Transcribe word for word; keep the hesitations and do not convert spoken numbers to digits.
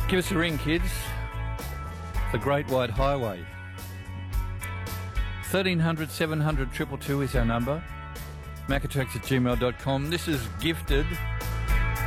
Give us a ring, kids. The Great White Highway. thirteen hundred, seven hundred, two two two is our number. macatracks at gmail dot com. This is Gifted.